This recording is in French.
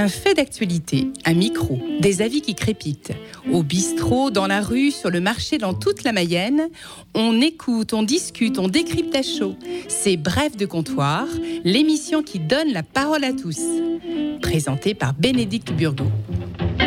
Un fait d'actualité, un micro, des avis qui crépitent. Au bistrot, dans la rue, sur le marché, dans toute la Mayenne, on écoute, on discute, on décrypte à chaud. C'est Bref de comptoir, l'émission qui donne la parole à tous. Présentée par Bénédicte Burgot.